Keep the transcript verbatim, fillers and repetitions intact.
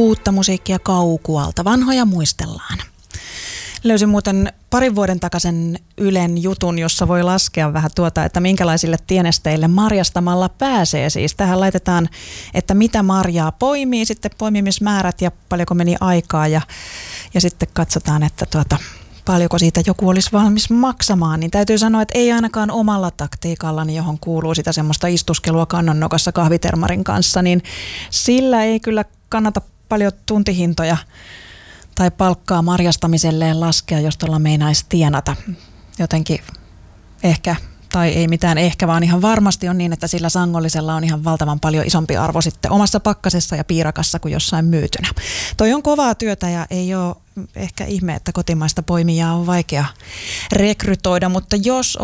uutta musiikkia Kaukualta. Vanhoja muistellaan. Löysin muuten parin vuoden takaisen Ylen jutun, jossa voi laskea vähän tuota, että minkälaisille tienesteille marjastamalla pääsee. Siis tähän laitetaan, että mitä marjaa poimii, sitten poimimismäärät ja paljonko meni aikaa ja, ja sitten katsotaan, että tuota, paljonko siitä joku olisi valmis maksamaan. Niin täytyy sanoa, että ei ainakaan omalla taktiikallani, johon kuuluu sitä semmoista istuskelua kannonnokassa kahvitermarin kanssa, niin sillä ei kyllä kannata paljon tuntihintoja tai palkkaa marjastamiselleen laskea, jos tuolla meinaisi tienata. Jotenkin ehkä, tai ei mitään ehkä, vaan ihan varmasti on niin, että sillä sangollisella on ihan valtavan paljon isompi arvo sitten omassa pakkasessa ja piirakassa kuin jossain myytynä. Toi on kovaa työtä ja ei ole ehkä ihme, että kotimaista poimijaa on vaikea rekrytoida, mutta jos